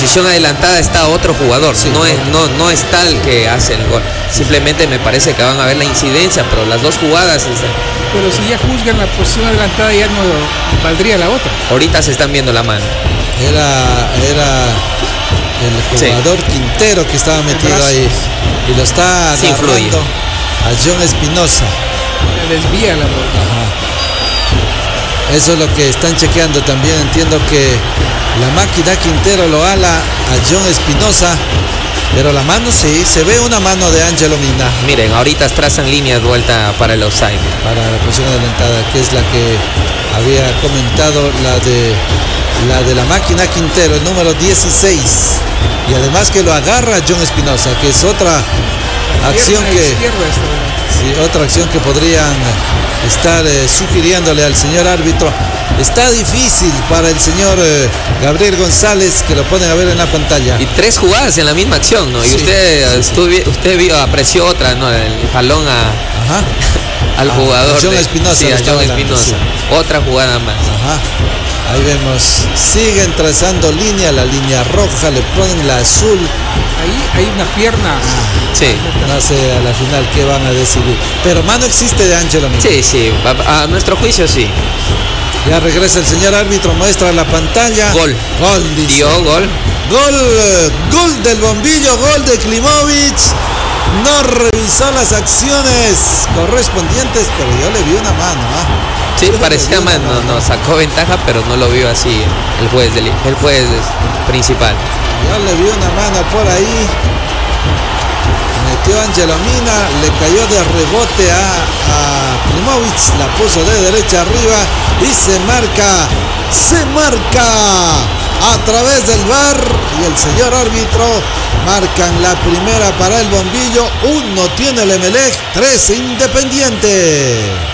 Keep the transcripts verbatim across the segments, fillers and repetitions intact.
posición adelantada está otro jugador, sí, no, es, no, no está el que hace el gol. Simplemente me parece que van a ver la incidencia, pero las dos jugadas... Pero si ya juzgan la posición adelantada, ya no valdría la otra. Ahorita se están viendo la mano. Era, era el jugador sí. Quintero que estaba metido ahí. Y lo está sí, agarrando a John Espinosa. Le desvía la bola. Eso es lo que están chequeando también. Entiendo que la máquina Quintero lo ala a John Espinosa. Pero la mano sí, se ve una mano de Ángelo Mina. Miren, ahorita trazan líneas de vuelta para el offside. Para la posición adelantada, que es la que había comentado, la de la de la máquina Quintero, el número dieciséis. Y además que lo agarra John Espinosa, que es otra acción que... Sí, otra acción que podrían estar eh, sugiriéndole al señor árbitro. Está difícil para el señor eh, Gabriel González, que lo ponen a ver en la pantalla. Y tres jugadas en la misma acción, ¿no? Y sí, usted sí, estuvi, usted vio, apreció otra, ¿no? El jalón a, Ajá. al jugador. A John de, Espinosa. Sí, a John Espinosa. Sí. Otra jugada más. Ajá. Ahí vemos, siguen trazando línea, la línea roja, le ponen la azul. Ahí hay una pierna. Sí. No sé a la final qué van a decidir. Pero mano existe de Ángelo Mina. Sí, sí, a, a nuestro juicio sí. Ya regresa el señor árbitro, muestra la pantalla. Gol. Gol, dice. Dio gol. Gol, gol del Bombillo, gol de Klimovic. No revisó las acciones correspondientes, pero yo le vi una mano, ¿ah? Sí, yo parecía mano, mano, no, sacó ventaja, pero no lo vio así el juez, del, el juez principal. Yo le vi una mano por ahí. Metió Ángelo Mina, le cayó de rebote a, a Klimovic, la puso de derecha arriba y se marca, se marca a través del V A R y el señor árbitro marcan la primera para el Bombillo. Uno tiene el Emelec, tres Independiente.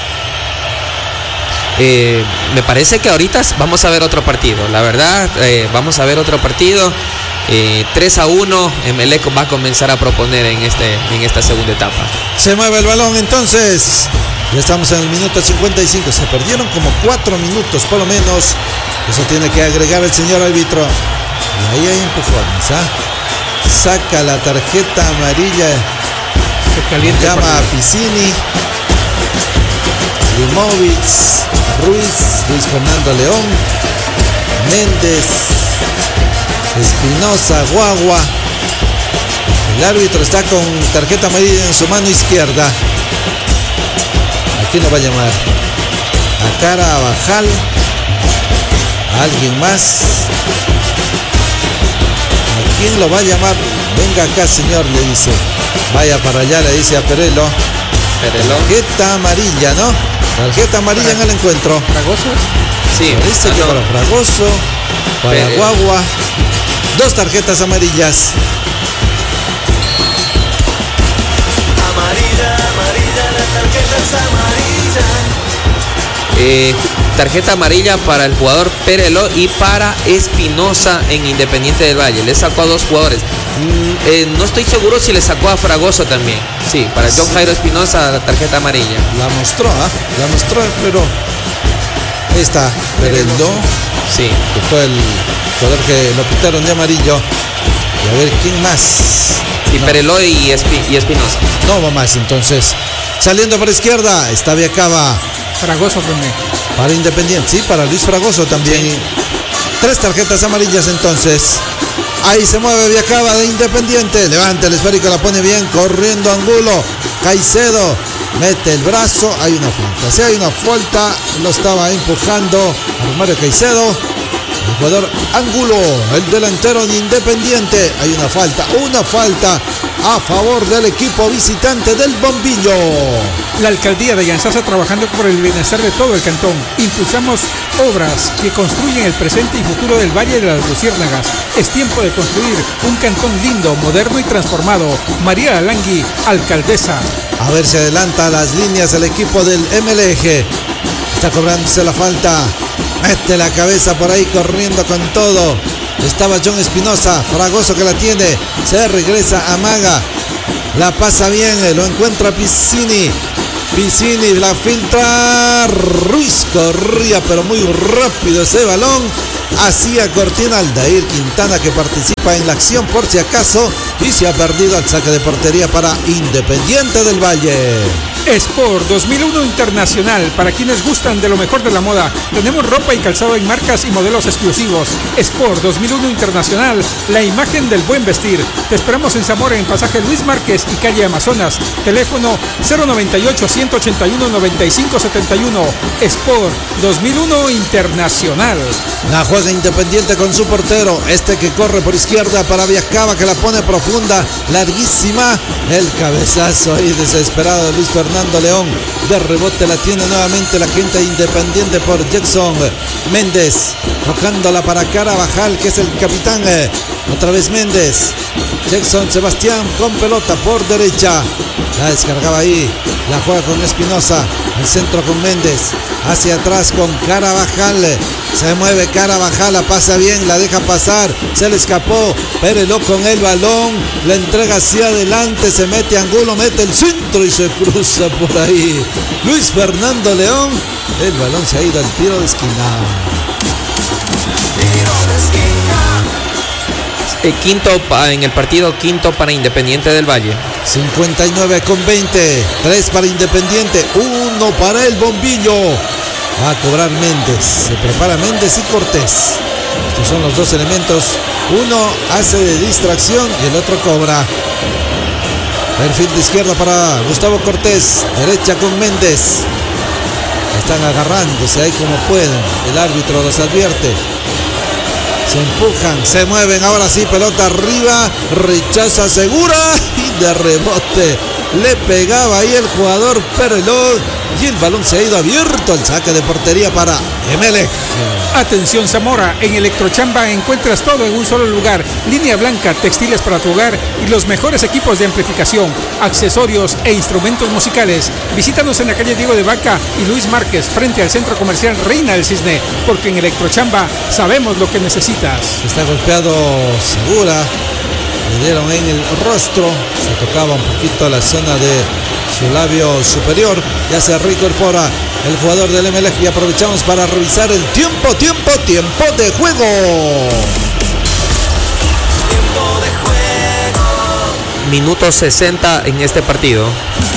Eh, me parece que ahorita vamos a ver otro partido, la verdad, eh, vamos a ver otro partido. Eh, tres a uno, Emelec va a comenzar a proponer en, este, en esta segunda etapa. Se mueve el balón entonces. Ya estamos en el minuto cincuenta y cinco. Se perdieron como cuatro minutos por lo menos. Eso tiene que agregar el señor árbitro. Y ahí hay empujones, ¿ah? Saca la tarjeta amarilla. Se calienta. Llama a Piscini. Klimovic, Ruiz, Luis Fernando León, Méndez, Espinosa, Guagua. El árbitro está con tarjeta amarilla en su mano izquierda. ¿A quién lo va a llamar? A Cara, a Bajal, a alguien más. ¿A quién lo va a llamar? Venga acá, señor, le dice. Vaya para allá, le dice a Perelo. Perelo. Tarjeta amarilla, ¿no? Tarjeta amarilla en el encuentro. ¿Fragoso? Sí. Dice que para Fragoso, para Perelo. Guagua. Dos tarjetas amarillas. Amarilla, amarilla, las tarjetas amarillas. Eh, tarjeta amarilla para el jugador Perelo y para Espinosa en Independiente del Valle. Le sacó a dos jugadores. Mm, eh, no estoy seguro si le sacó a Fragoso también. Sí, para John Jairo Espinosa la tarjeta amarilla. La mostró, ¿ah? ¿eh? La mostró, pero ahí está, Perelo. Sí. Que fue el jugador que lo pintaron de amarillo. Y a ver quién más. Sí, no. Perelo y, Espi y Espinosa. No va más entonces. Saliendo por izquierda, está Viacaba. Fragoso también. Para Independiente, sí, para Luis Fragoso también. Sí. Tres tarjetas amarillas entonces. Ahí se mueve Viacaba de Independiente. Levanta el esférico, la pone bien. Corriendo Angulo. Caicedo mete el brazo. Hay una falta. Sí, hay una falta. Lo estaba empujando a Mario Caicedo. El jugador Angulo, el delantero de Independiente. Hay una falta. Una falta a favor del equipo visitante del Bombillo. La alcaldía de Yanzasa, trabajando por el bienestar de todo el cantón. Impulsamos obras que construyen el presente y futuro del Valle de las Luciérnagas. Es tiempo de construir un cantón lindo, moderno y transformado. María Alangui, alcaldesa. A ver si adelanta las líneas el equipo del M L G. Está cobrándose la falta. Mete la cabeza por ahí corriendo con todo. Estaba John Espinosa. Fragoso que la tiene. Se regresa a Maga. La pasa bien. Lo encuentra Piscini. Piscini la filtra. Ruiz corría pero muy rápido ese balón. hacía cortina Aldair Quintana, que participa en la acción por si acaso y se ha perdido al saque de portería para Independiente del Valle. Sport dos mil uno Internacional, para quienes gustan de lo mejor de la moda. Tenemos ropa y calzado en marcas y modelos exclusivos. Sport dos mil uno Internacional, la imagen del buen vestir. Te esperamos en Zamora, en pasaje Luis Márquez y calle Amazonas. Teléfono cero noventa y ocho, ciento ochenta y uno, noventa y cinco setenta y uno. Sport dos mil uno Internacional. La juega Independiente con su portero, este que corre por izquierda para Viacaba, que la pone profunda, larguísima. El cabezazo ahí desesperado de Luis Fernando León. De rebote la tiene nuevamente la gente Independiente por Jackson Méndez, tocándola para Carabajal, que es el capitán. Otra vez Méndez. Jackson Sebastián con pelota por derecha. La descargaba ahí. La juega con Espinosa. El centro con Méndez. Hacia atrás con Carabajal. Se mueve Carabajal. La pasa bien. La deja pasar. Se le escapó. Pereló con el balón. La entrega hacia adelante. Se mete Angulo. Mete el centro y se cruza por ahí Luis Fernando León. El balón se ha ido al tiro de esquina. Tiro de esquina. El quinto en el partido, quinto para Independiente del Valle. cincuenta y nueve con veinte. tres para Independiente, uno para el Bombillo. Va a cobrar Méndez. Se prepara Méndez y Cortés. Estos son los dos elementos. Uno hace de distracción y el otro cobra. Perfil de izquierda para Gustavo Cortés. Derecha con Méndez. Están agarrándose ahí como pueden. El árbitro los advierte. Se empujan, se mueven, ahora sí, pelota arriba, rechaza Segura y de rebote le pegaba ahí el jugador Pereló y el balón se ha ido abierto al saque de portería para Emelec. Atención Zamora, en Electrochamba encuentras todo en un solo lugar. Línea blanca, textiles para tu hogar y los mejores equipos de amplificación, accesorios e instrumentos musicales. Visítanos en la calle Diego de Vaca y Luis Márquez, frente al centro comercial Reina del Cisne, porque en Electrochamba sabemos lo que necesitas. Está golpeado Segura, le dieron en el rostro, se tocaba un poquito la zona de su labio superior. Ya se reincorpora el jugador del Emelec y aprovechamos para revisar el tiempo, tiempo, tiempo de juego. Tiempo de juego. Minuto sesenta en este partido.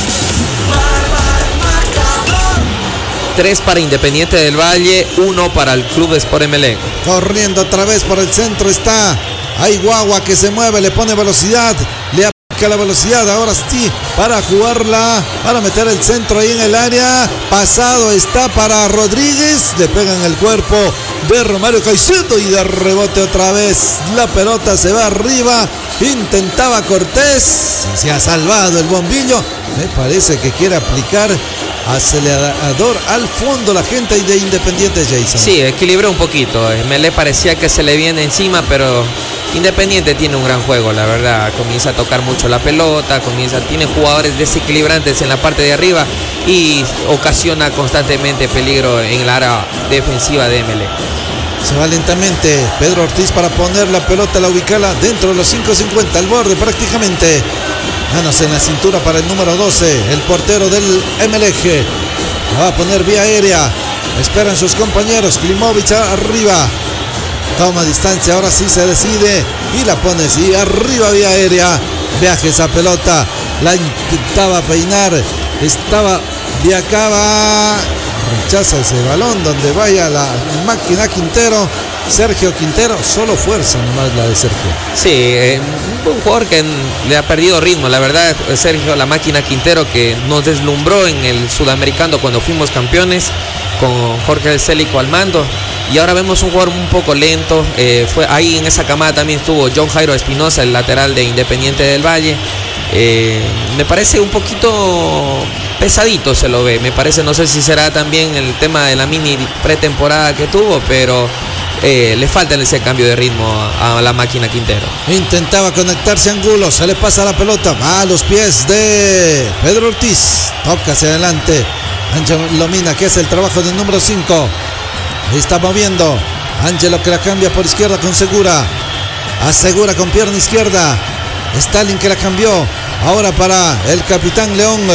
tres para Independiente del Valle, uno para el Club Sport Emelec. Corriendo otra vez por el centro está ahí Guagua, que se mueve, le pone velocidad, le aplica la velocidad, ahora sí, para jugarla, para meter el centro ahí en el área. Pasado está para Rodríguez, le pega en el cuerpo de Romario Caicedo y de rebote otra vez. La pelota se va arriba, intentaba Cortés y se ha salvado el Bombillo. Me parece que quiere aplicar acelerador al fondo la gente de Independiente, Jason. Sí, equilibró un poquito. Me le parecía que se le viene encima, pero Independiente tiene un gran juego, la verdad. Comienza a tocar mucho la pelota, comienza, tiene jugadores desequilibrantes en la parte de arriba y ocasiona constantemente peligro en el área defensiva de M L E. Se va lentamente Pedro Ortiz para poner la pelota, la ubicarla dentro de los cinco cincuenta, al borde prácticamente. Manos en la cintura para el número doce, el portero del M L G. La va a poner vía aérea. Esperan sus compañeros. Klimovic arriba. Toma distancia, ahora sí se decide. Y la pone sí, arriba vía aérea. Viaja esa pelota. La intentaba peinar. Estaba Viacaba. Rechaza ese balón donde vaya la máquina Quintero. Sergio Quintero, solo fuerza nomás la de Sergio. Sí, eh, un jugador que le ha perdido ritmo, la verdad. Sergio la máquina Quintero, que nos deslumbró en el sudamericano cuando fuimos campeones con Jorge El Célico al mando, y ahora vemos un jugador un poco lento. Eh, fue ahí en esa camada también estuvo John Jairo Espinosa, el lateral de Independiente del Valle. Eh, me parece un poquito pesadito, se lo ve, me parece, no sé si será también el tema de la mini pretemporada que tuvo, pero Eh, le falta ese cambio de ritmo a, a la máquina Quintero. Intentaba conectarse Angulo, se le pasa la pelota, va a los pies de Pedro Ortiz, toca hacia adelante Ángelo Mina, que hace el trabajo del número cinco. Ahí está moviendo Ángelo, que la cambia por izquierda con Segura, asegura con pierna izquierda. Stalin, que la cambió ahora para el capitán León.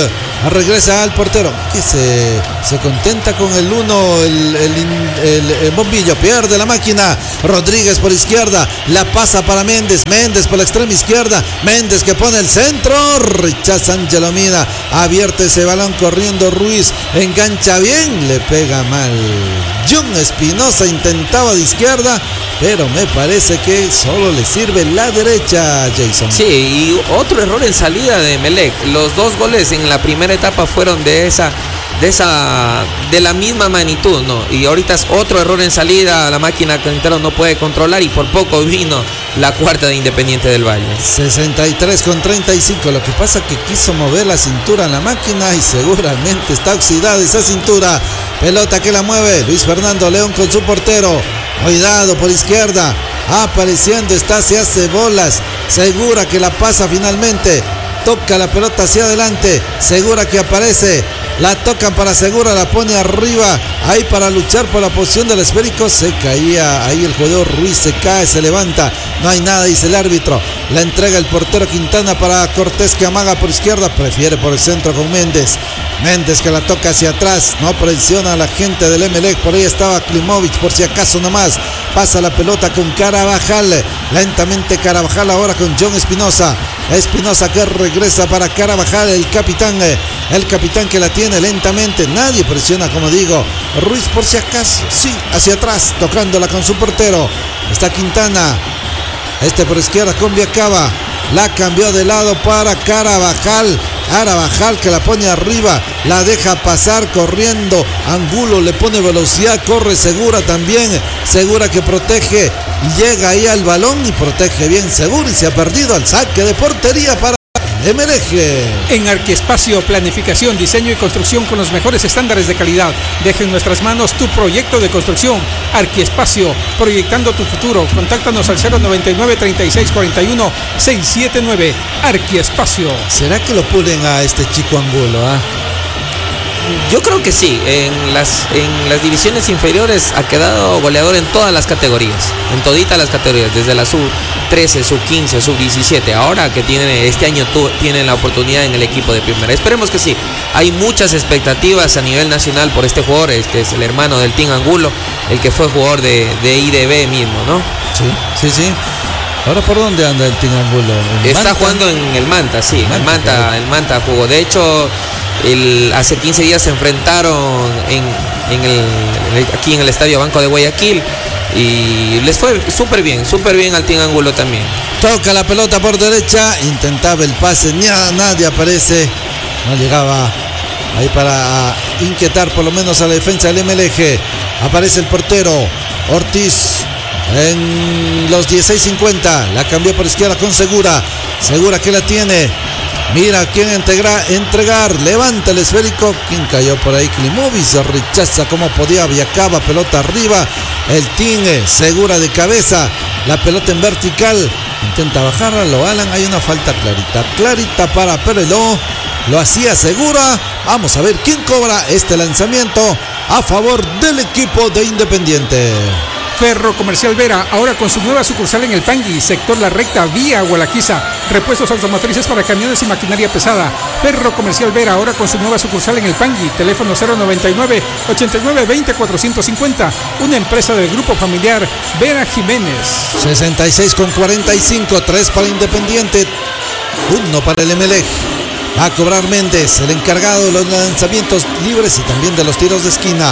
Regresa al portero, que se, se contenta con el uno, el, el, el, el bombillo, pierde la máquina. Rodríguez por izquierda, la pasa para Méndez, Méndez por la extrema izquierda, Méndez que pone el centro, rechaza Ángelo Mina, abierto ese balón corriendo Ruiz, engancha bien, le pega mal. John Espinosa intentaba de izquierda, pero me parece que solo le sirve la derecha, Jason. Sí, y otro error en salida de Emelec. Los dos goles en la primera etapa fueron de esa, de esa, de la misma magnitud, ¿no? Y ahorita es otro error en salida, la máquina Quintero no puede controlar y por poco vino la cuarta de Independiente del Valle. sesenta y tres con treinta y cinco, lo que pasa que quiso mover la cintura en la máquina y seguramente está oxidada esa cintura. Pelota que la mueve Luis Fernando León con su portero. Cuidado por izquierda, apareciendo está, se hace bolas, Segura que la pasa finalmente, toca la pelota hacia adelante, Segura que aparece, la tocan para Segura, la pone arriba, ahí para luchar por la posición del esférico, se caía ahí el jugador Ruiz, se cae, se levanta, no hay nada, dice el árbitro, la entrega el portero Quintana para Cortés que amaga por izquierda, prefiere por el centro con Méndez, Méndez que la toca hacia atrás, no presiona a la gente del Emelec, por ahí estaba Klimovic por si acaso nomás, pasa la pelota con Carabajal, lentamente Carabajal ahora con John Espinosa, Espinosa que regresa para Carabajal, el capitán, el capitán que la tiene lentamente, nadie presiona como digo, Ruiz por si acaso, sí, hacia atrás, tocándola con su portero, está Quintana, este por izquierda con Viacaba, la cambió de lado para Carabajal, Carabajal que la pone arriba, la deja pasar corriendo, Angulo le pone velocidad, corre Segura también, Segura que protege, llega ahí al balón y protege bien Segura y se ha perdido al saque de portería para Emelec. En Arquiespacio, planificación, diseño y construcción con los mejores estándares de calidad. Deja en nuestras manos tu proyecto de construcción. Arquiespacio, proyectando tu futuro. Contáctanos al cero noventa y nueve, treinta y seis, cuarenta y uno, seiscientos setenta y nueve. Arquiespacio. ¿Será que lo pulen a este chico Angulo? ¿Ah? Yo creo que sí, en las, en las divisiones inferiores ha quedado goleador en todas las categorías, en toditas las categorías, desde la sub trece, sub quince, sub diecisiete, ahora que tiene, este año tu, tienen la oportunidad en el equipo de primera. Esperemos que sí, hay muchas expectativas a nivel nacional por este jugador, este es el hermano del Team Angulo, el que fue jugador de, de I D B mismo, ¿no? Sí, sí, sí. Ahora, ¿por dónde anda el Team Angulo? Está Manta? Jugando en el Manta, sí, Manta, el Manta, el Manta jugó, de hecho... El, hace quince días se enfrentaron en, en el, aquí en el Estadio Banco de Guayaquil y les fue súper bien, súper bien al Team Angulo también. Toca la pelota por derecha, intentaba el pase, nadie aparece, no llegaba ahí para inquietar por lo menos a la defensa del Emelec. Aparece el portero Ortiz en los dieciséis cincuenta, la cambió por izquierda con Segura, Segura que la tiene. Mira quién entregar, entregar, levanta el esférico, quien cayó por ahí, Klimovic, rechaza como podía, Viacaba, pelota arriba, el Team Segura de cabeza, la pelota en vertical, intenta bajarla, lo alan, hay una falta clarita, clarita para Pereló, lo hacía Segura, vamos a ver quién cobra este lanzamiento a favor del equipo de Independiente. Ferro Comercial Vera, ahora con su nueva sucursal en el Pangui, sector La Recta, vía Gualaquiza. Repuestos automotrices para camiones y maquinaria pesada. Ferro Comercial Vera, ahora con su nueva sucursal en el Pangui. Teléfono cero noventa y nueve, ochenta y nueve, veinte, cuatrocientos cincuenta. Una empresa del grupo familiar Vera Jiménez. sesenta y seis con cuarenta y cinco, tres para Independiente, uno para el Emelec. Va a cobrar Méndez, el encargado de los lanzamientos libres y también de los tiros de esquina.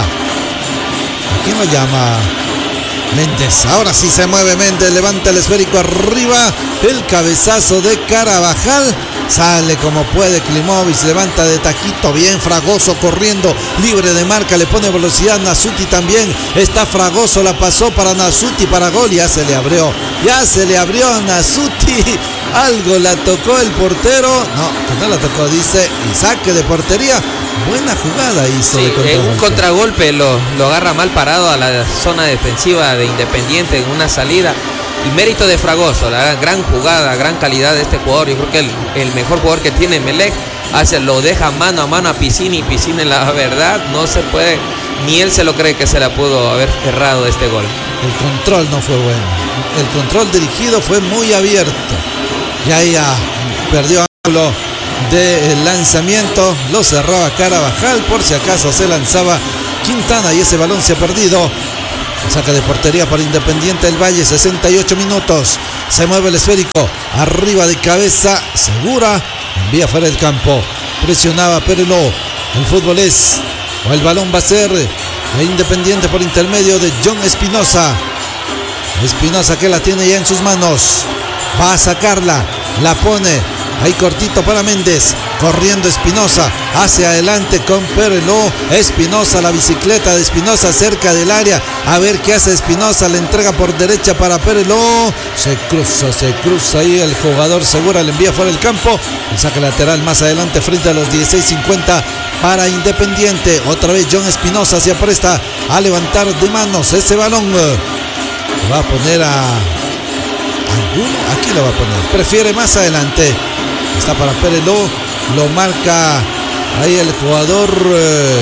¿A quién lo llama? Méndez, ahora sí se mueve Méndez, levanta el esférico arriba, el cabezazo de Carabajal, sale como puede Klimovic, levanta de taquito, bien Fragoso corriendo, libre de marca, le pone velocidad, Nasuti también, está Fragoso, la pasó para Nasuti, para gol, ya se le abrió, ya se le abrió a Nasuti, algo la tocó el portero, no, que no la tocó, dice, y saque de portería, buena jugada hizo. Sí, en un contragolpe lo, lo agarra mal parado a la zona defensiva de Independiente en una salida y mérito de Fragoso, la gran jugada, gran calidad de este jugador, yo creo que el, el mejor jugador que tiene Emelec, hace, lo deja mano a mano a Piscini y Piscini la verdad no se puede, ni él se lo cree que se la pudo haber errado este gol. El control no fue bueno, el control dirigido fue muy abierto y ahí ya perdió ángulo del lanzamiento. Lo cerraba Carabajal. Por si acaso se lanzaba Quintana y ese balón se ha perdido. Saca de portería para Independiente del Valle. sesenta y ocho minutos. Se mueve el esférico. Arriba de cabeza. Segura. Envía fuera del campo. Presionaba Pereló. El fútbol es, o el balón va a ser de Independiente por intermedio de John Espinosa. Espinosa que la tiene ya en sus manos. Va a sacarla. La pone ahí cortito para Méndez. Corriendo Espinosa hacia adelante con Pereló. Espinosa, la bicicleta de Espinosa cerca del área. A ver qué hace Espinosa. Le entrega por derecha para Pereló. Se cruza, se cruza ahí el jugador Segura. Le envía fuera del campo. El saque lateral más adelante frente a los dieciséis cincuenta para Independiente. Otra vez John Espinosa se apresta a levantar de manos ese balón. Lo va a poner a Angulo. Aquí lo va a poner. Prefiere más adelante. Está para Pereló. Lo marca ahí el jugador. Eh,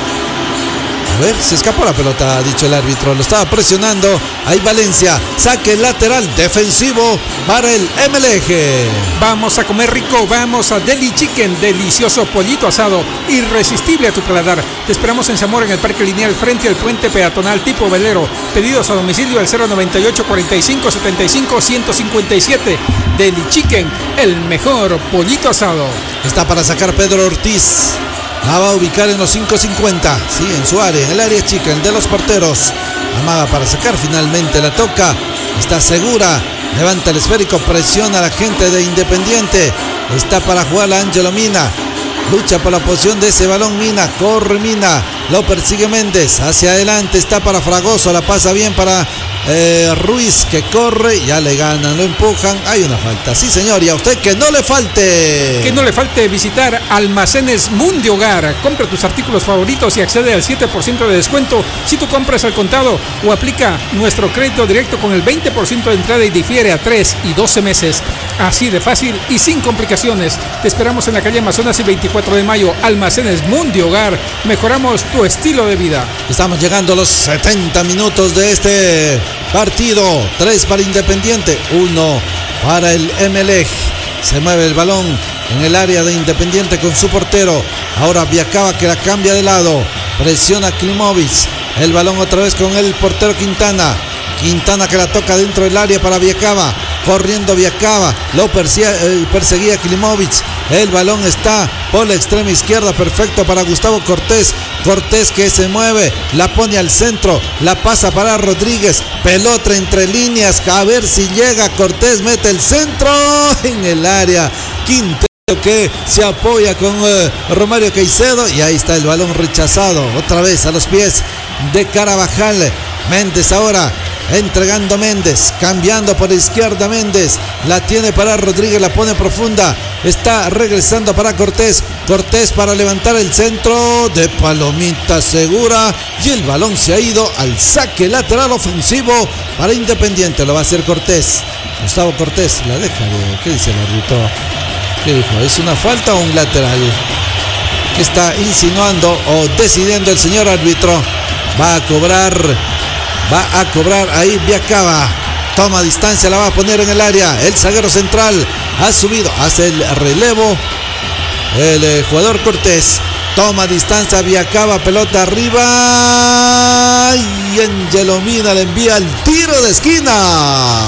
a ver, se escapó la pelota, ha dicho el árbitro. Lo estaba presionando. Ahí Valencia. Saque lateral defensivo para el M L G. Vamos a comer rico. Vamos a Deli Chicken. Delicioso pollito asado. Irresistible a tu paladar. Te esperamos en Zamora, en el Parque Lineal, frente al puente peatonal tipo velero. Pedidos a domicilio al cero noventa y ocho, cuarenta y cinco, setenta y cinco, ciento cincuenta y siete. Deli Chicken, el mejor pollito asado. Está para sacar Pedro Ortiz. La va a ubicar en los cinco cincuenta. Sí, en su área, en el área chica, el de los porteros. Amaga para sacar, finalmente la toca. Está Segura. Levanta el esférico, presiona a la gente de Independiente. Está para jugar a Ángelo Mina. Lucha por la posición de ese balón Mina. Corre Mina. Lo persigue Méndez. Hacia adelante está para Fragoso. La pasa bien para eh, Ruiz, que corre. Ya le ganan, lo empujan. Hay una falta. Sí, señor. Y a usted que no le falte. Que no le falte visitar Almacenes Mundi Hogar. Compra tus artículos favoritos y accede al siete por ciento de descuento si tú compras al contado o aplica nuestro crédito directo con el veinte por ciento de entrada y difiere a tres y doce meses. Así de fácil y sin complicaciones. Te esperamos en la calle Amazonas y veinticuatro de mayo. Almacenes Mundi Hogar. Mejoramos tu estilo de vida. Estamos llegando a los setenta minutos de este partido. tres para Independiente, uno para el M L G. Se mueve el balón en el área de Independiente con su portero. Ahora Viacaba que la cambia de lado. Presiona Klimovic. El balón otra vez con el portero Quintana. Quintana que la toca dentro del área para Viacaba. Corriendo Viacaba. Lo perseguía, eh, perseguía Klimovic. El balón está por la extrema izquierda. Perfecto para Gustavo Cortés. Cortés que se mueve. La pone al centro. La pasa para Rodríguez. Pelota entre líneas. A ver si llega. Cortés mete el centro en el área. Quintero que se apoya con eh, Romario Caicedo. Y ahí está el balón rechazado. Otra vez a los pies de Carabajal. Méndez ahora. Entregando Méndez, cambiando por izquierda Méndez, la tiene para Rodríguez, la pone profunda, está regresando para Cortés, Cortés para levantar el centro de Palomita Segura y el balón se ha ido al saque lateral ofensivo para Independiente, lo va a hacer Cortés, Gustavo Cortés, la deja, ¿qué dice el árbitro? ¿Qué dijo? ¿Es una falta o un lateral? ¿Qué está insinuando o decidiendo el señor árbitro? Va a cobrar... Va a cobrar ahí Viacaba. Toma distancia, la va a poner en el área. El zaguero central ha subido, hace el relevo. El eh, jugador Cortés. Toma distancia, Viacaba, pelota arriba. Y Ángelo Mina le envía el tiro de esquina.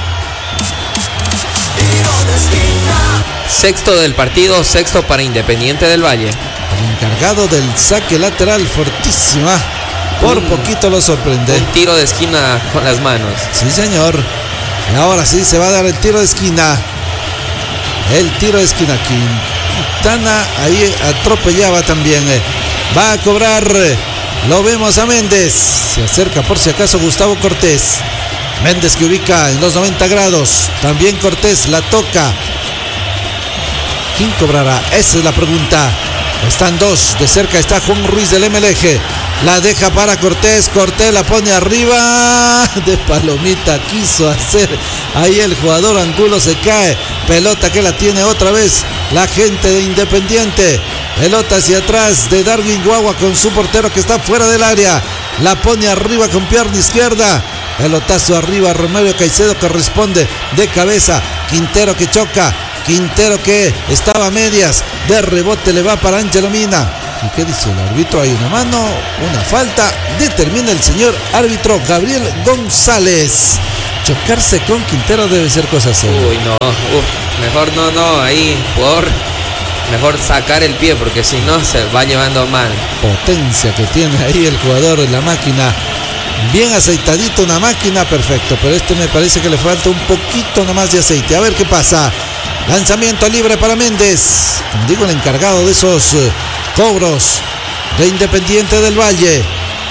Tiro de esquina. Sexto del partido, sexto para Independiente del Valle. El encargado del saque lateral, fortísima. Por un, poquito lo sorprende. Un tiro de esquina con las manos. Sí, señor. Y ahora sí se va a dar el tiro de esquina. El tiro de esquina aquí. Quintana ahí atropellaba también. Va a cobrar. Lo vemos a Méndez. Se acerca por si acaso Gustavo Cortés. Méndez que ubica en los noventa grados. También Cortés la toca. ¿Quién cobrará? Esa es la pregunta. Están dos. De cerca está Juan Ruiz del M L G. La deja para Cortés, Cortés la pone arriba, de Palomita quiso hacer, ahí el jugador Angulo se cae, pelota que la tiene otra vez la gente de Independiente, pelota hacia atrás de Darwin Guagua con su portero que está fuera del área, la pone arriba con pierna izquierda, pelotazo arriba, Romario Caicedo que responde de cabeza, Quintero que choca, Quintero que estaba a medias, de rebote le va para Ángelo Mina. ¿Y qué dice el árbitro? Hay una mano, una falta, determina el señor árbitro Gabriel González. Chocarse con Quintero debe ser cosa seria. Uy, no, uf, mejor no, no, ahí, por mejor sacar el pie porque si no se va llevando mal. Potencia que tiene ahí el jugador, la máquina. Bien aceitadito, una máquina, perfecto. Pero este me parece que le falta un poquito nomás de aceite. A ver qué pasa. Lanzamiento libre para Méndez. Como digo, el encargado de esos uh, cobros de Independiente del Valle.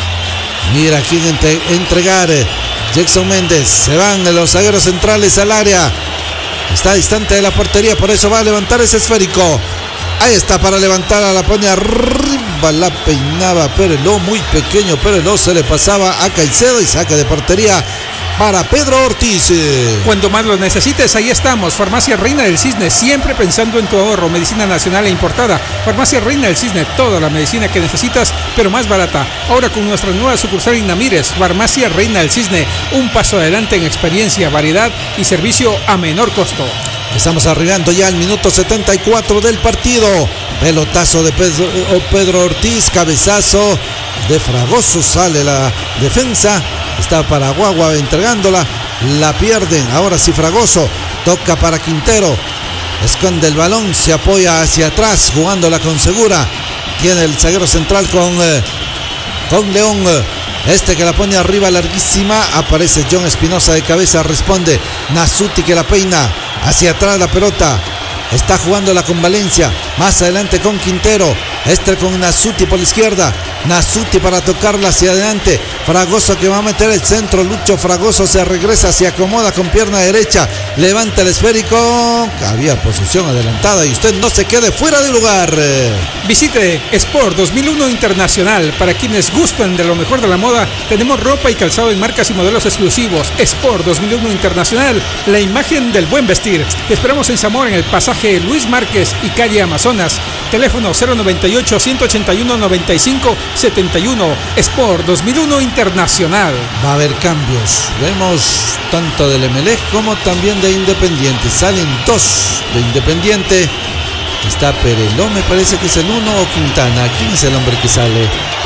Mira quién entre, entregar. Jackson Méndez. Se van los zagueros centrales al área. Está distante de la portería, por eso va a levantar ese esférico. Ahí está para levantar, la pone arriba, la peinaba Pereló, muy pequeño Pereló, se le pasaba a Caicedo y saca de portería para Pedro Ortiz. Cuando más lo necesites, ahí estamos. Farmacia Reina del Cisne, siempre pensando en tu ahorro. Medicina nacional e importada. Farmacia Reina del Cisne, toda la medicina que necesitas, pero más barata. Ahora con nuestra nueva sucursal en Namírez. Farmacia Reina del Cisne, un paso adelante en experiencia, variedad y servicio a menor costo. Estamos arribando ya al minuto setenta y cuatro del partido. Pelotazo de Pedro, Pedro Ortiz, cabezazo de Fragoso, sale la defensa. Está para Guagua entregándola, la pierden. Ahora sí Fragoso, toca para Quintero. Esconde el balón, se apoya hacia atrás, jugándola con Segura. Tiene el zaguero central con, eh, con León. Este que la pone arriba, larguísima. Aparece John Espinosa de cabeza, responde Nasuti que la peina. Hacia atrás la pelota. Está jugándola con Valencia. Más adelante con Quintero. Este con Nasuti por la izquierda. Nasuti para tocarla hacia adelante. Fragoso que va a meter el centro. Lucho Fragoso se regresa, se acomoda con pierna derecha. Levanta el esférico. Había posición adelantada y usted no se quede fuera de lugar. Visite Sport dos mil uno Internacional. Para quienes gustan de lo mejor de la moda, tenemos ropa y calzado en marcas y modelos exclusivos. Sport dos mil uno Internacional, la imagen del buen vestir. Te esperamos en Zamora, en el pasaje Luis Márquez y calle Amazonas. Teléfono cero noventa y ocho, ciento ochenta y uno, noventa y cinco setenta y uno. Sport dos mil uno Internacional. Va a haber cambios. Vemos tanto del Emelec como también de Independiente. Salen dos de Independiente. Está Pereló, me parece que es el uno, o Quintana. ¿Quién es el hombre que sale?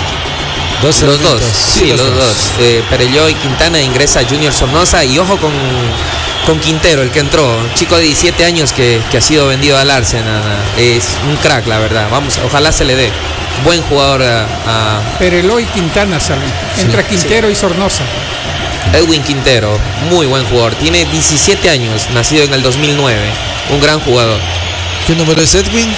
Dos los dos, sí, sí los, los dos. dos. Eh, Pereló y Quintana, ingresa Junior Sornosa y ojo con, con Quintero, el que entró, chico de diecisiete años que, que ha sido vendido al Arsenal. Es un crack, la verdad. Vamos, ojalá se le dé. Buen jugador a, a... Pereló y Quintana salen. Entra sí, Quintero sí. y Sornosa. Edwin Quintero, muy buen jugador. Tiene diecisiete años, nacido en el dos mil nueve. Un gran jugador. ¿Qué número es Edwin?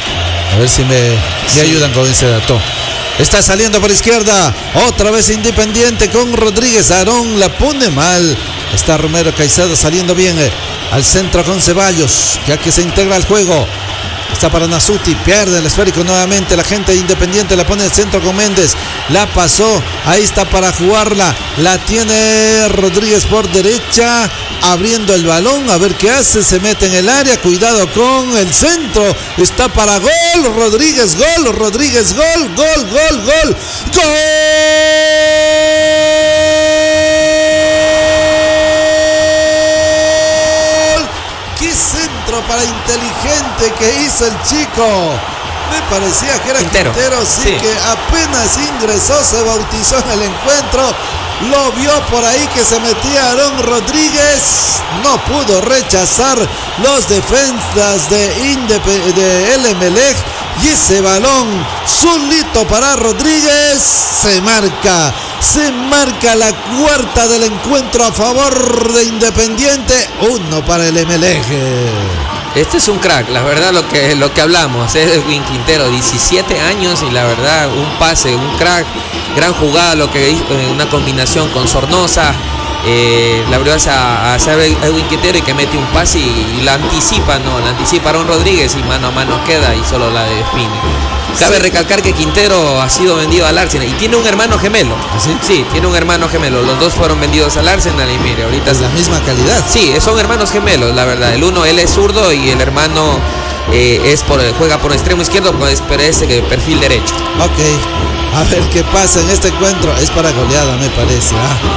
A ver si me, me sí. ayudan con ese dato. Está saliendo por izquierda. Otra vez Independiente con Rodríguez. Aarón la pone mal. Está Romero Caicedo saliendo bien. Eh, al centro con Ceballos, ya que se integra al juego. Está para Nasuti, pierde el esférico nuevamente. La gente de Independiente la pone al centro con Méndez. La pasó, ahí está para jugarla. La tiene Rodríguez por derecha, abriendo el balón, a ver qué hace. Se mete en el área, cuidado con el centro. Está para gol, Rodríguez, gol, Rodríguez, gol, gol, gol, gol. ¡Gol! Para inteligente que hizo el chico. Me parecía que era Quintero, Quintero sí, sí, que apenas ingresó, se bautizó en el encuentro. Lo vio por ahí que se metía Aarón Rodríguez. No pudo rechazar los defensas de, Indep- de El Emelec. Y ese balón solito para Rodríguez. Se marca. Se marca la cuarta del encuentro a favor de Independiente. Uno para el Emelec. Este es un crack, la verdad, lo que, lo que hablamos. Es Edwin Quintero, diecisiete años y la verdad, un pase, un crack. Gran jugada, lo que hizo, una combinación con Sornosa. Eh, la verdad es a, a hacer Edwin Quintero y que mete un pase y, y la anticipa, no, la anticipa Aaron Rodríguez y mano a mano queda y solo la define. Cabe sí. recalcar que Quintero ha sido vendido al Arsenal y tiene un hermano gemelo. ¿Sí? Sí, tiene un hermano gemelo. Los dos fueron vendidos al Arsenal y mire, ahorita es la misma calidad. Sí, son hermanos gemelos, la verdad. El uno, él es zurdo y el hermano eh, es por, juega por extremo izquierdo, pues, pero es eh, perfil derecho. Ok, a ver qué pasa en este encuentro. Es para goleada, me parece. ¿ah?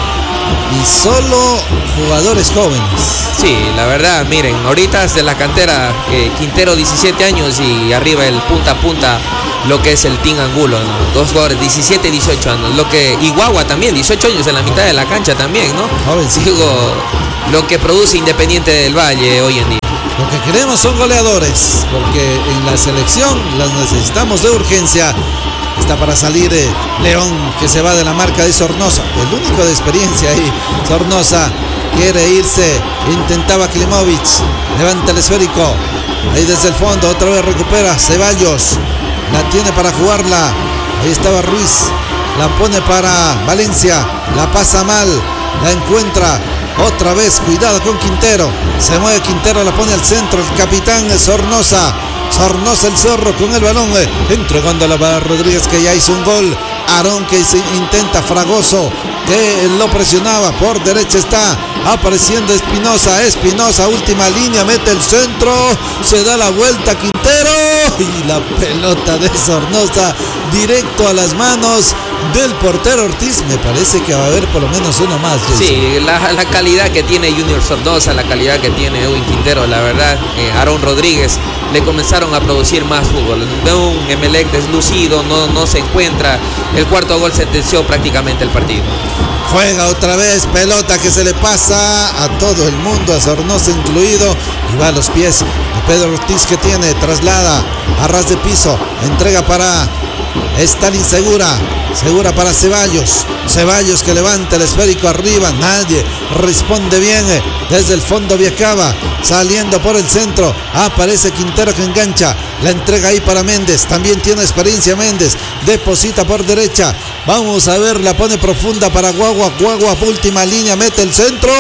y solo jugadores jóvenes. Sí, la verdad, miren, ahorita es de la cantera, eh, Quintero diecisiete años y arriba el punta a punta, lo que es el Team Angulo, ¿no? Dos jugadores, diecisiete y dieciocho años, lo que, y Guagua también, dieciocho años en la mitad de la cancha también, ¿no? Jovencito. Digo, lo que produce Independiente del Valle hoy en día. Lo que queremos son goleadores, porque en la selección las necesitamos de urgencia. Está para salir eh, León, que se va de la marca de Sornosa, el único de experiencia ahí. Sornosa quiere irse, intentaba Klimovic, levanta el esférico, ahí desde el fondo, otra vez recupera Ceballos, la tiene para jugarla, ahí estaba Ruiz, la pone para Valencia, la pasa mal, la encuentra. Otra vez, cuidado con Quintero. Se mueve Quintero, la pone al centro. El capitán Sornosa. Sornosa el zorro con el balón. Eh, entregándola para Rodríguez, que ya hizo un gol. Aarón, que se intenta. Fragoso, que lo presionaba. Por derecha está apareciendo Espinosa. Espinosa, última línea, mete el centro. Se da la vuelta Quintero. Y la pelota de Sornosa directo a las manos del portero Ortiz. Me parece que va a haber por lo menos uno más. Jason. Sí, la, la calidad que tiene Junior Sornosa, la calidad que tiene Edwin Quintero, la verdad, eh, Aarón Rodríguez, le comenzaron a producir más fútbol. De un Emelec deslucido, no, no se encuentra. El cuarto gol sentenció prácticamente el partido. Juega otra vez, pelota que se le pasa a todo el mundo, a Sornosa incluido, y va a los pies de Pedro Ortiz, que tiene, traslada a ras de piso, entrega para Stalin Segura, Segura para Ceballos, Ceballos que levanta el esférico arriba, nadie responde bien, desde el fondo Viacaba, saliendo por el centro, aparece Quintero que engancha, la entrega ahí para Méndez, también tiene experiencia Méndez, deposita por derecha, vamos a ver, la pone profunda para Guagua, Guagua última línea, mete el centro,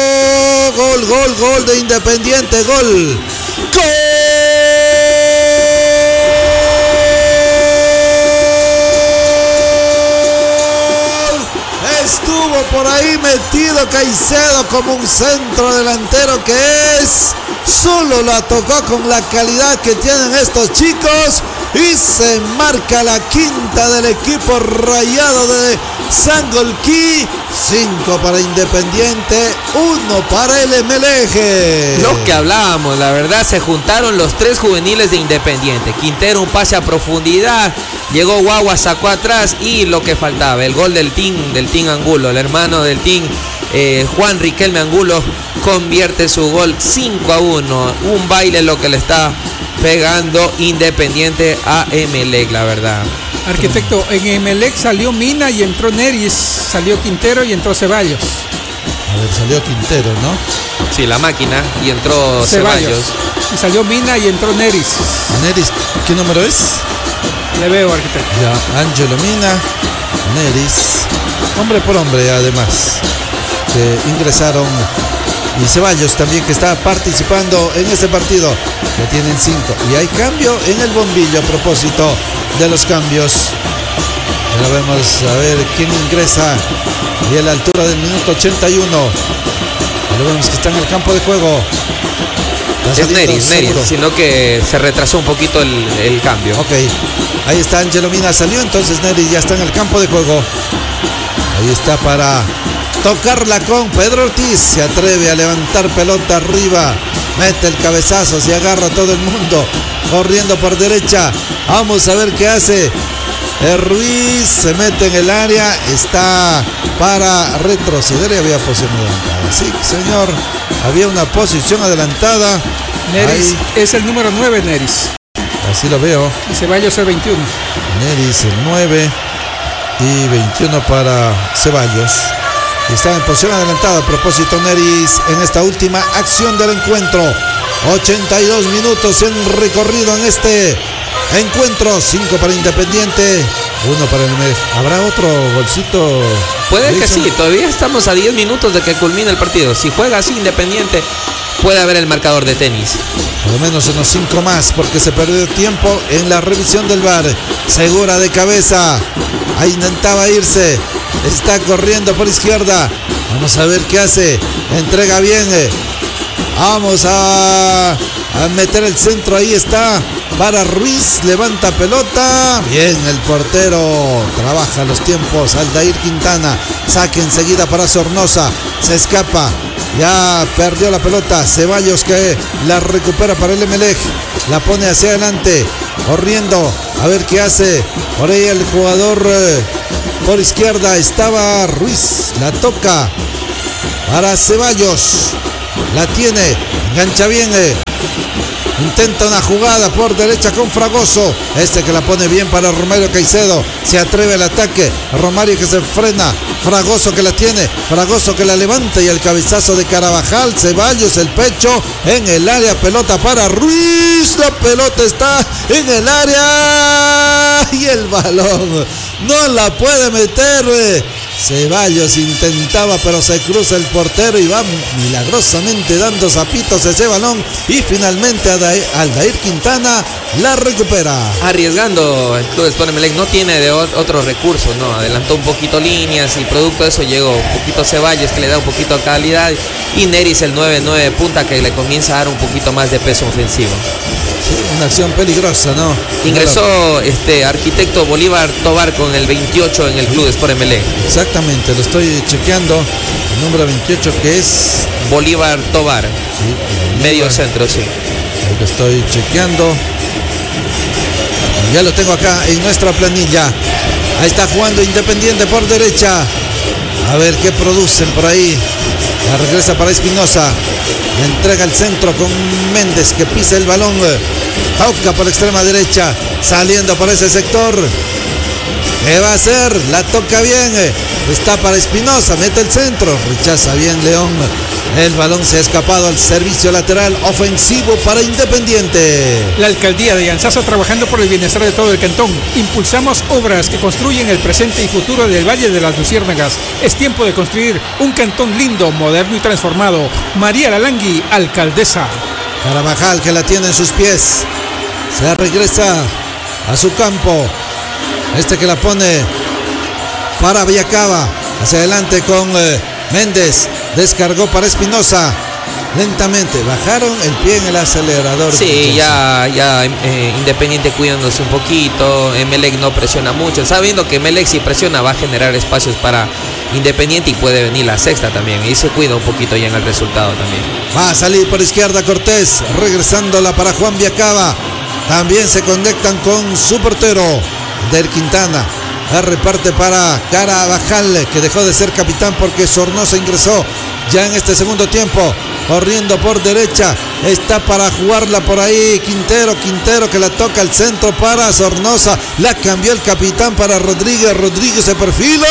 gol, gol, gol de Independiente, gol, gol. Estuvo por ahí metido Caicedo como un centro delantero que es. Solo la tocó con la calidad que tienen estos chicos. Y se marca la quinta del equipo rayado de Sangolquí. Cinco para Independiente, uno para el Emelec. Lo que hablábamos, la verdad, se juntaron los tres juveniles de Independiente. Quintero, un pase a profundidad. Llegó Guagua, sacó atrás y lo que faltaba, el gol del Team, del Team Angulo, el hermano del Team, eh, Juan Riquelme Angulo, convierte su gol cinco a uno. Un baile lo que le está pegando Independiente a Emelec, la verdad. Arquitecto, en Emelec salió Mina y entró Neris, salió Quintero y entró Ceballos. A ver, salió Quintero, ¿no? Sí, la máquina, y entró Ceballos. Ceballos. Y salió Mina y entró Neris. Neris, ¿qué número es? Le veo, arquitecto. Ya, Ángelo Mina, Neris, hombre por hombre además, que ingresaron. Y Ceballos también, que está participando en este partido, que tienen cinco. Y hay cambio en el bombillo a propósito de los cambios. Ahora vamos a ver quién ingresa. Y a la altura del minuto ochenta y uno. Ahora vemos que está en el campo de juego. Es Neris, Neris, sino que se retrasó un poquito el, el cambio. Ok, ahí está Ángelo Mina, salió, entonces Neris ya está en el campo de juego. Ahí está para tocarla con Pedro Ortiz, se atreve a levantar pelota arriba, mete el cabezazo, se agarra a todo el mundo, corriendo por derecha, vamos a ver qué hace. El Ruiz se mete en el área, está para retroceder y había posición adelantada. Sí, señor, había una posición adelantada. Neris ahí es el número nueve, Neris. Así lo veo. Y Ceballos el veintiuno. Neris el nueve y veintiuno para Ceballos. Está en posición adelantada. A propósito, Neris en esta última acción del encuentro. ochenta y dos minutos en recorrido en este encuentro. cinco para Independiente, uno para el Emelec. ¿Habrá otro golcito? Puede que sí, todavía estamos a diez minutos de que culmine el partido. Si juega así Independiente, puede haber el marcador de tenis. Por lo menos unos cinco más, porque se perdió tiempo en la revisión del V A R. Segura de cabeza, ahí intentaba irse, está corriendo por izquierda. Vamos a ver qué hace. Entrega bien Vamos a, a meter el centro. Ahí está para Ruiz. Levanta pelota. Bien el portero. Trabaja los tiempos. Aldair Quintana. Saque enseguida para Sornosa. Se escapa. Ya perdió la pelota. Ceballos que la recupera para el Emelec. La pone hacia adelante. Corriendo. A ver qué hace. Por ahí el jugador eh, por izquierda estaba Ruiz. La toca para Ceballos. La tiene. Engancha bien. Eh. Intenta una jugada por derecha con Fragoso. Este que la pone bien para Romario Caicedo. Se atreve al ataque. Romario que se frena. Fragoso que la tiene. Fragoso que la levanta y el cabezazo de Carabajal. Ceballos el pecho en el área. Pelota para Ruiz. La pelota está en el área. Y el balón no la puede meter. Ceballos intentaba, pero se cruza el portero y va milagrosamente dando zapitos ese balón. Y finalmente Aldair Quintana la recupera. Arriesgando el Club Sport Emelec, no tiene de otros recursos, ¿no? Adelantó un poquito líneas y producto de eso llegó un poquito Ceballos que le da un poquito de calidad. Y Neris el nueve nueve de punta que le comienza a dar un poquito más de peso ofensivo. Sí, una acción peligrosa, ¿no? Ingresó este Arquitecto Bolívar Tobar con el veintiocho en el Club Sport Emelec. Exactamente, lo estoy chequeando. El número veintiocho que es Bolívar Tobar. Sí, Bolívar. Medio centro, sí. Ahí lo estoy chequeando. Ya lo tengo acá en nuestra planilla. Ahí está jugando Independiente por derecha. A ver qué producen por ahí. La regresa para Espinosa. Le entrega el centro con Méndez que pisa el balón. Toca por extrema derecha. Saliendo por ese sector. ¿Qué va a hacer? La toca bien. Está para Espinosa. Mete el centro. Rechaza bien León. El balón se ha escapado al servicio lateral ofensivo para Independiente. La alcaldía de Yanzasa trabajando por el bienestar de todo el cantón. Impulsamos obras que construyen el presente y futuro del Valle de las Luciérnagas. Es tiempo de construir un cantón lindo, moderno y transformado. María Lalangui, alcaldesa. Carabajal que la tiene en sus pies. Se regresa a su campo. Este que la pone para Villacaba. Hacia adelante con eh, Méndez. Descargó para Espinosa. Lentamente bajaron el pie en el acelerador. Sí, ya, ya eh, Independiente cuidándose un poquito. Emelec no presiona mucho. Sabiendo que Emelec si presiona va a generar espacios para Independiente y puede venir la sexta también. Y se cuida un poquito ya en el resultado también. Va a salir por izquierda Cortés. Regresándola para Juan Villacaba. También se conectan con su portero del Quintana. La reparte para Carabajal, que dejó de ser capitán porque Sornosa ingresó ya en este segundo tiempo. Corriendo por derecha. Está para jugarla por ahí Quintero. Quintero que la toca al centro para Sornosa. La cambió el capitán para Rodríguez. Rodríguez se perfila.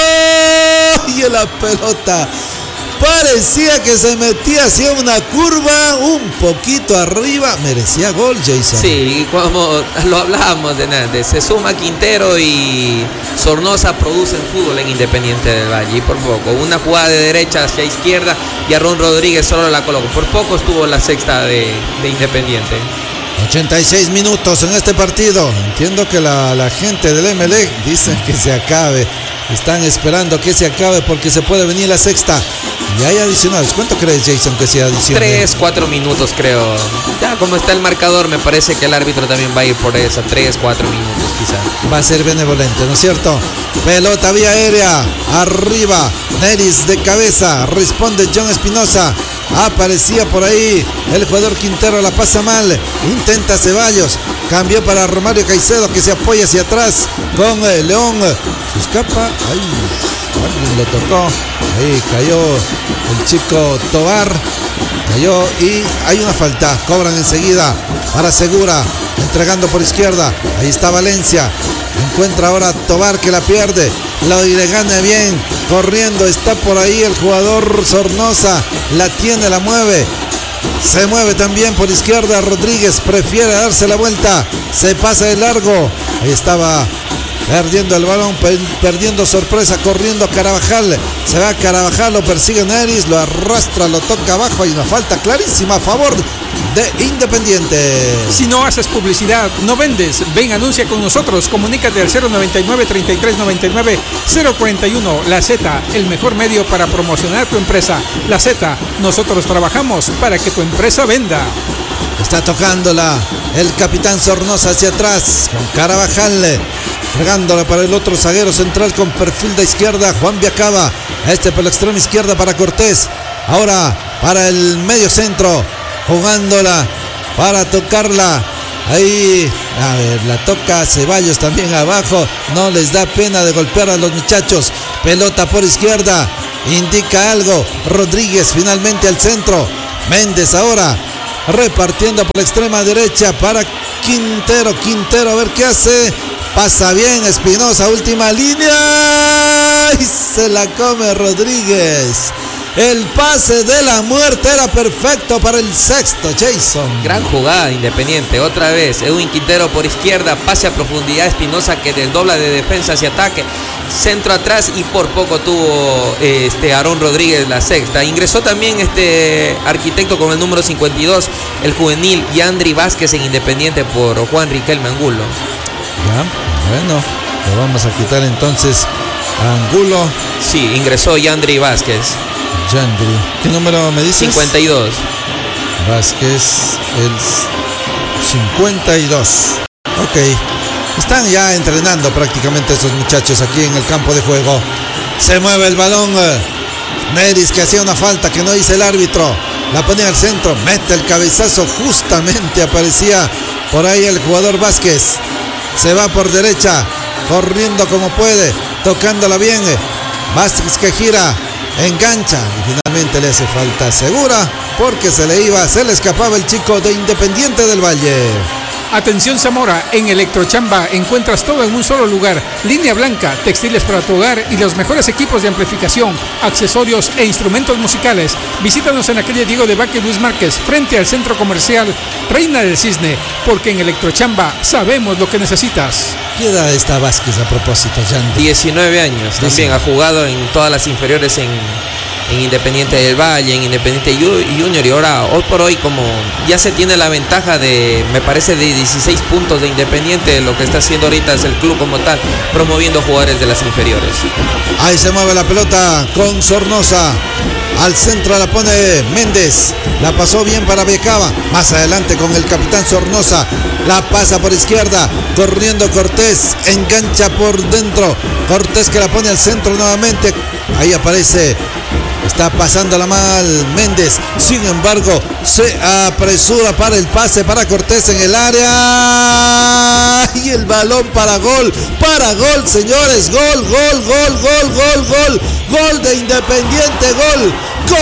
Y la pelota parecía que se metía hacia una curva un poquito arriba. Merecía gol, Jason. Sí, como lo hablábamos de antes, se suma Quintero y Sornosa producen fútbol en Independiente del Valle. Y por poco, una jugada de derecha hacia izquierda y Arón Rodríguez solo la colocó. Por poco estuvo la sexta de, de Independiente. ochenta y seis minutos en este partido. Entiendo que la, la gente del Emelec dicen que se acabe. Están esperando que se acabe porque se puede venir la sexta. Y hay adicionales. ¿Cuánto crees, Jason, que sea adicional? Tres, cuatro minutos creo. Ya como está el marcador, me parece que el árbitro también va a ir por esa. Tres, cuatro minutos quizá. Va a ser benevolente, ¿no es cierto? Pelota vía aérea. Arriba. Neris de cabeza. Responde John Espinosa. Aparecía por ahí el jugador Quintero, la pasa mal. Intenta Ceballos. Cambió para Romario Caicedo que se apoya hacia atrás con el León. Se escapa. Ay, alguien lo tocó. Ahí cayó el chico Tobar. Cayó y hay una falta. Cobran enseguida para Segura. Entregando por izquierda. Ahí está Valencia. Encuentra ahora Tobar que la pierde. Lo le gana bien. Corriendo está por ahí el jugador Sornosa. La tiene, la mueve. Se mueve también por izquierda Rodríguez. Prefiere darse la vuelta. Se pasa de largo. Ahí estaba perdiendo el balón, perdiendo sorpresa, corriendo Carabajal. Se va Carabajal, lo persigue Neris, lo arrastra, lo toca abajo. Hay una falta clarísima a favor de Independiente. Si no haces publicidad, no vendes, ven, anuncia con nosotros. Comunícate al cero noventa y nueve, treinta y tres noventa y nueve, cero cuarenta y uno. La Z, el mejor medio para promocionar tu empresa. La Z, nosotros trabajamos para que tu empresa venda. Está tocándola el capitán Sornosa hacia atrás con Carabajal, regándola para el otro zaguero central con perfil de izquierda, Juan Viacaba. Este por la extrema izquierda para Cortés. Ahora para el medio centro, jugándola para tocarla. Ahí, a ver, la toca Ceballos también abajo. No les da pena de golpear a los muchachos. Pelota por izquierda, indica algo. Rodríguez finalmente al centro. Méndez ahora repartiendo por la extrema derecha para Quintero. Quintero a ver qué hace. Pasa bien Espinosa, última línea. Y se la come Rodríguez. El pase de la muerte era perfecto para el sexto, Jason. Gran jugada Independiente, otra vez Edwin Quintero por izquierda, pase a profundidad, Espinosa que desdobla de defensa hacia ataque, centro atrás y por poco tuvo este Aarón Rodríguez la sexta. Ingresó también este arquitecto con el número cincuenta y dos, el juvenil Yandri Vázquez en Independiente por Juan Riquelme Angulo. Ya, bueno, le vamos a quitar entonces a Angulo. Sí, ingresó Yandri Vázquez. Yandri. ¿Qué número me dices? cincuenta y dos. Vázquez, el cincuenta y dos. Ok. Están ya entrenando prácticamente esos muchachos aquí en el campo de juego. Se mueve el balón. Neris que hacía una falta que no dice el árbitro. La pone al centro, mete el cabezazo. Justamente aparecía por ahí el jugador Vázquez. Se va por derecha, corriendo como puede, tocándola bien. Vázquez que gira, engancha y finalmente le hace falta segura porque se le iba, se le escapaba el chico de Independiente del Valle. Atención Zamora, en Electrochamba encuentras todo en un solo lugar. Línea blanca, textiles para tu hogar y los mejores equipos de amplificación, accesorios e instrumentos musicales. Visítanos en la calle Diego de Vaca y Luis Márquez, frente al centro comercial Reina del Cisne, porque en Electrochamba sabemos lo que necesitas. ¿Qué edad está Vázquez a propósito, Jan? diecinueve años, también ha jugado en todas las inferiores en... en Independiente del Valle, en Independiente Junior, y ahora hoy por hoy como ya se tiene la ventaja de, me parece, de dieciséis puntos de Independiente, lo que está haciendo ahorita es el club como tal, promoviendo jugadores de las inferiores. Ahí se mueve la pelota con Sornosa, al centro la pone Méndez, la pasó bien para Becaba, más adelante con el capitán Sornosa, la pasa por izquierda, corriendo Cortés, engancha por dentro, Cortés que la pone al centro nuevamente, ahí aparece. Está pasándola mal Méndez, sin embargo se apresura para el pase para Cortés en el área y el balón para gol, para gol señores, gol, gol, gol, gol, gol, gol, gol de Independiente, gol, gol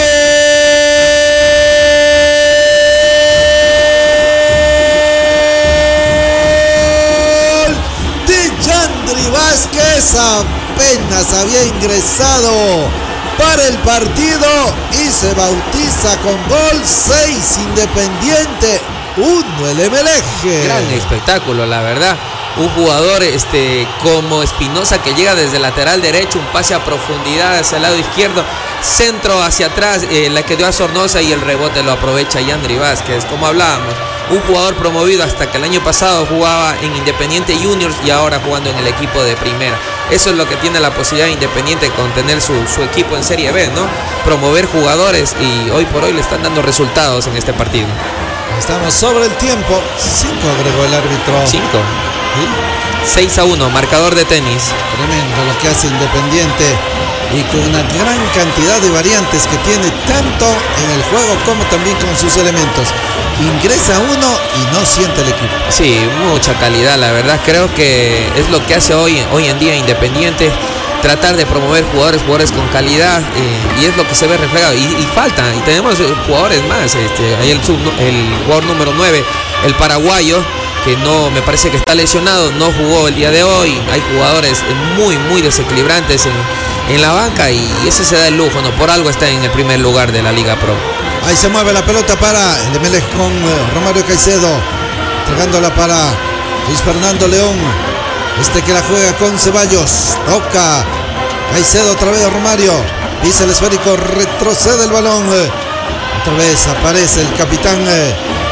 de Yandri Vázquez, apenas había ingresado para el partido y se bautiza con gol. Seis Independiente, uno el Emelec. Gran espectáculo, la verdad. Un jugador este, como Espinosa que llega desde el lateral derecho, un pase a profundidad hacia el lado izquierdo, centro hacia atrás, eh, la que dio a Sornosa y el rebote lo aprovecha Yandri Vázquez. Como hablábamos, un jugador promovido hasta que el año pasado jugaba en Independiente Juniors y ahora jugando en el equipo de primera. Eso es lo que tiene la posibilidad de Independiente con tener su, su equipo en Serie B, ¿no? Promover jugadores y hoy por hoy le están dando resultados en este partido. Estamos sobre el tiempo. Cinco agregó el árbitro. Cinco. ¿Sí? seis a uno, marcador de tenis. Tremendo lo que hace Independiente y con una gran cantidad de variantes que tiene tanto en el juego como también con sus elementos. Ingresa uno y no siente el equipo. Sí, mucha calidad, la verdad. Creo que es lo que hace hoy, hoy en día Independiente. Tratar de promover jugadores, jugadores con calidad, eh, y es lo que se ve reflejado. Y, y falta, y tenemos jugadores más. Este, hay el, sub, el jugador número nueve, el paraguayo, que no, me parece que está lesionado, no jugó el día de hoy. Hay jugadores muy, muy desequilibrantes en, en la banca y ese se da el lujo, ¿no? Por algo está en el primer lugar de la Liga Pro. Ahí se mueve la pelota para el Emelec con uh, Romario Caicedo, entregándola para Luis Fernando León. Este que la juega con Ceballos, toca Caicedo otra vez a Romario, pisa el esférico, retrocede el balón, otra vez aparece el capitán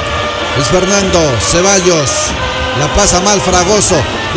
Luis Fernando Ceballos. La pasa mal Fragoso.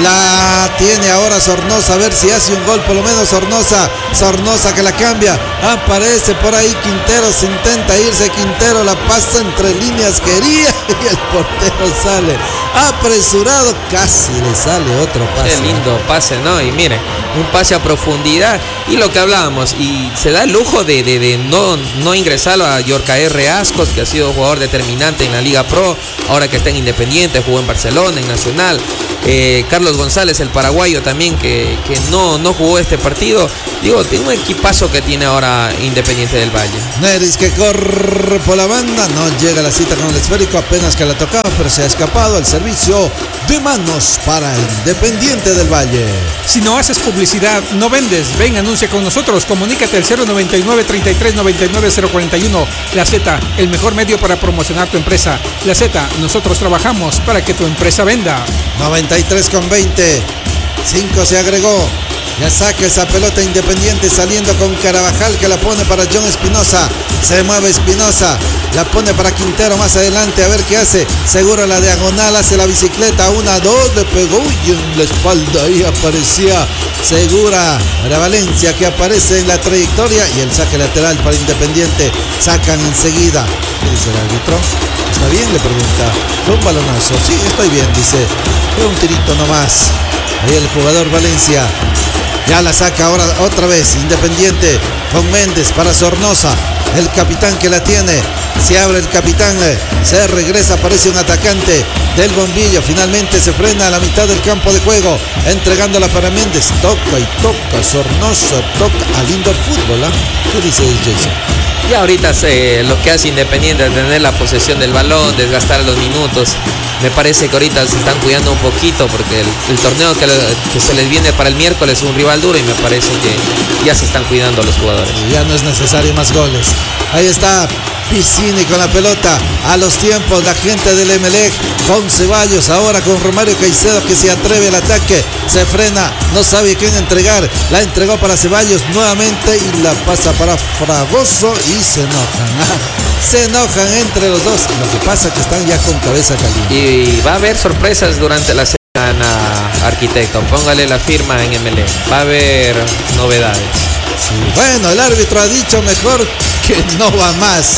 La tiene ahora Sornosa. A ver si hace un gol. Por lo menos Sornosa. Sornosa que la cambia. Aparece por ahí Quintero. Se intenta irse Quintero. La pasa entre líneas. Quería. Y el portero sale apresurado. Casi le sale otro pase. Qué lindo pase, ¿no? Y miren, un pase a profundidad. Y lo que hablábamos. Y se da el lujo de, de, de no, no ingresarlo a Yorcaer Reascos, que ha sido jugador determinante en la Liga Pro. Ahora que está en Independiente. Jugó en Barcelona, en Nacional. Eh, Carlos González, el paraguayo también, que, que no, no jugó este partido. Digo, tiene un equipazo que tiene ahora Independiente del Valle. Neris que corre por la banda, no llega a la cita con el esférico, apenas que la tocaba, pero se ha escapado al servicio de manos para Independiente del Valle. Si no haces publicidad, no vendes, ven, anuncia con nosotros, comunícate al cero noventa y nueve, treinta y tres, noventa y nueve, cero cuarenta y uno. La Z, el mejor medio para promocionar tu empresa. La Z, nosotros trabajamos para que tu empresa venda. noventa y tres con veinte, cinco se agregó. Ya saca esa pelota Independiente saliendo con Carabajal que la pone para John Espinosa. Se mueve Espinosa, la pone para Quintero más adelante, a ver qué hace. Seguro la diagonal, hace la bicicleta, una, dos, le pegó y en la espalda ahí aparecía Segura para Valencia, que aparece en la trayectoria, y el saque lateral para Independiente. Sacan enseguida. ¿Qué dice el árbitro? ¿Está bien?, le pregunta. Fue un balonazo. Sí, estoy bien, dice. Fue un tirito nomás. Ahí el jugador Valencia. Ya la saca ahora otra vez Independiente con Méndez para Sornosa, el capitán que la tiene. Se abre el capitán, se regresa, aparece un atacante del Bombillo. Finalmente se frena a la mitad del campo de juego, entregándola para Méndez. Toca y toca Sornosa, toca a lindo fútbol, ¿eh? ¿Qué dice Jason? Y ahorita se, lo que hace Independiente es tener la posesión del balón, desgastar los minutos. Me parece que ahorita se están cuidando un poquito porque el, el torneo que, le, que se les viene para el miércoles es un rival duro, y me parece que ya se están cuidando los jugadores. Ya no es necesario más goles. Ahí está Piscini con la pelota. A los tiempos la gente del Emelec con Ceballos, ahora con Romario Caicedo que se atreve al ataque. Se frena, no sabe quién entregar. La entregó para Ceballos nuevamente y la pasa para Fragoso y se enojan. Se enojan entre los dos. Lo que pasa es que están ya con cabeza caliente. Y va a haber sorpresas durante la semana, arquitecto. Póngale la firma en M L E. Va a haber novedades. Sí. Bueno, el árbitro ha dicho mejor que no va más.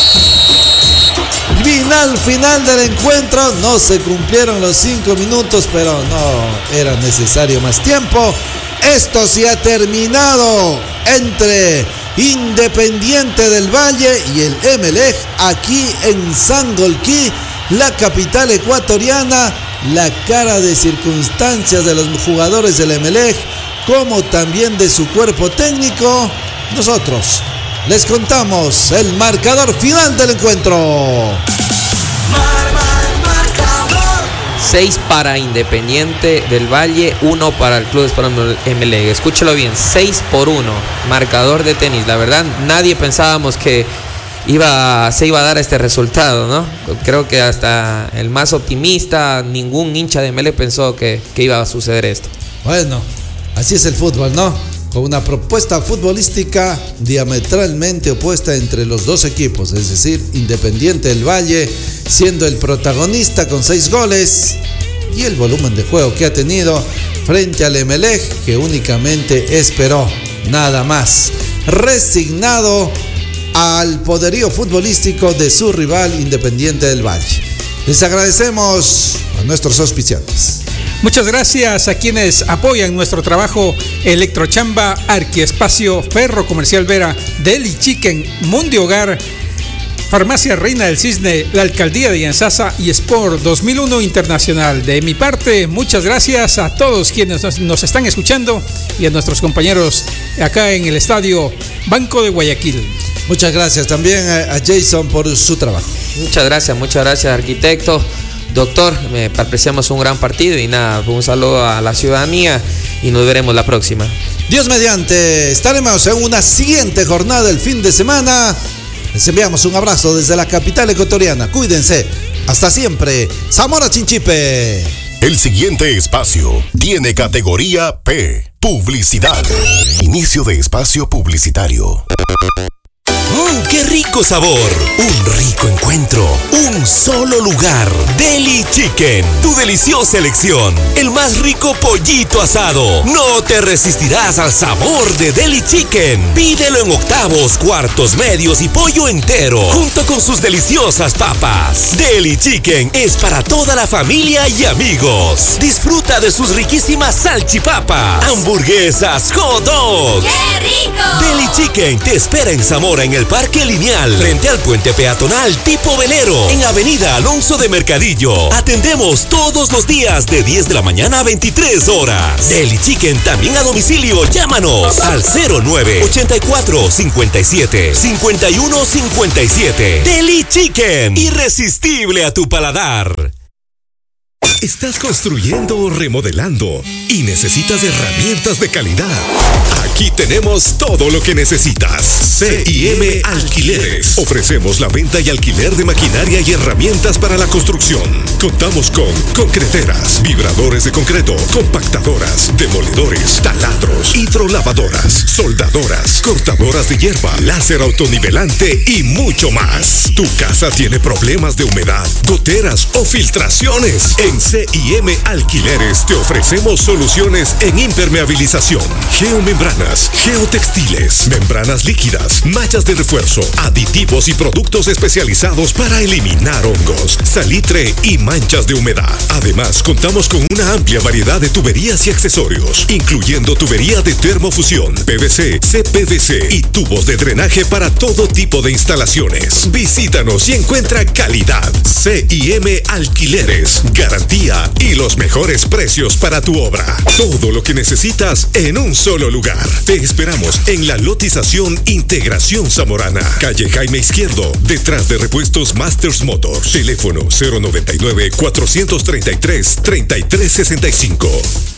Final, final del encuentro. No se cumplieron los cinco minutos, pero no era necesario más tiempo. Esto se ha terminado entre Independiente del Valle y el Emelec aquí en Sangolquí, la capital ecuatoriana. La cara de circunstancias de los jugadores del Emelec, como también de su cuerpo técnico, nosotros les contamos el marcador final del encuentro. seis para Independiente del Valle, uno para el Club Sporting Emelec. Escúchelo bien, seis por uno, marcador de tenis. La verdad, nadie pensábamos que iba, se iba a dar este resultado, ¿no? Creo que hasta el más optimista, ningún hincha de Emelec pensó que, que iba a suceder esto. Bueno, así es el fútbol, ¿no? Con una propuesta futbolística diametralmente opuesta entre los dos equipos, es decir, Independiente del Valle siendo el protagonista con seis goles y el volumen de juego que ha tenido frente al Emelec, que únicamente esperó, nada más, resignado al poderío futbolístico de su rival Independiente del Valle. Les agradecemos a nuestros auspiciantes. Muchas gracias a quienes apoyan nuestro trabajo: Electrochamba, Arquiespacio, Ferro Comercial Vera, Deli Chicken, Mundi Hogar, Farmacia Reina del Cisne, la Alcaldía de Yanzasa y Sport dos mil uno Internacional. De mi parte, muchas gracias a todos quienes nos, nos están escuchando y a nuestros compañeros acá en el Estadio Banco de Guayaquil. Muchas gracias también a Jason por su trabajo. Muchas gracias, muchas gracias, arquitecto. Doctor, eh, apreciamos un gran partido y nada, un saludo a la ciudadanía y nos veremos la próxima. Dios mediante, estaremos en una siguiente jornada el fin de semana. Les enviamos un abrazo desde la capital ecuatoriana. Cuídense. Hasta siempre. Zamora Chinchipe. El siguiente espacio tiene categoría P. Publicidad. Inicio de espacio publicitario. ¡Mmm, qué rico sabor! Un rico encuentro. Un solo lugar. Deli Chicken. Tu deliciosa elección. El más rico pollito asado. No te resistirás al sabor de Deli Chicken. Pídelo en octavos, cuartos, medios y pollo entero. Junto con sus deliciosas papas. Deli Chicken es para toda la familia y amigos. Disfruta de sus riquísimas salchipapas, hamburguesas, hot dogs. ¡Qué rico! Deli Chicken te espera en Zamora, en el Parque Lineal, frente al puente peatonal tipo velero, en Avenida Alonso de Mercadillo. Atendemos todos los días de diez de la mañana a veintitrés horas. Deli Chicken también a domicilio. Llámanos al cero nueve ochenta y cuatro cincuenta y siete cincuenta y uno cincuenta y siete. Deli Chicken, irresistible a tu paladar. ¿Estás construyendo o remodelando y necesitas herramientas de calidad? Aquí tenemos todo lo que necesitas. C I M Alquileres. Ofrecemos la venta y alquiler de maquinaria y herramientas para la construcción. Contamos con concreteras, vibradores de concreto, compactadoras, demoledores, taladros, hidrolavadoras, soldadoras, cortadoras de hierba, láser autonivelante y mucho más. ¿Tu casa tiene problemas de humedad, goteras o filtraciones? En C I M Alquileres te ofrecemos soluciones en impermeabilización, geomembranas, geotextiles, membranas líquidas, mallas de refuerzo, aditivos y productos especializados para eliminar hongos, salitre y manchas de humedad. Además, contamos con una amplia variedad de tuberías y accesorios, incluyendo tubería de termofusión, P V C, C P V C y tubos de drenaje para todo tipo de instalaciones. Visítanos y encuentra calidad. C I M Alquileres, garantía y los mejores precios para tu obra. Todo lo que necesitas en un solo lugar. Te esperamos en la lotización Integración Zamorana, calle Jaime Izquierdo, detrás de Repuestos Masters Motors. Teléfono cero noventa y nueve, cuatrocientos treinta y tres, treinta y tres sesenta y cinco.